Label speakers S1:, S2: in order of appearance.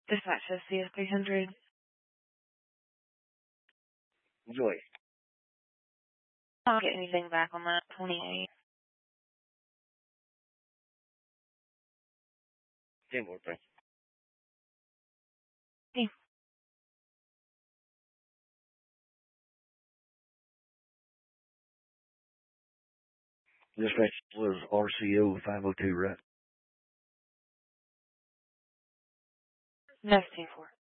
S1: Dispatch says CS300.
S2: Joy.
S1: I'll get anything back on that. 28.
S2: 10 more, thanks.
S1: Hey.
S2: Dispatch was RCO 502, right?
S1: That's 2-4.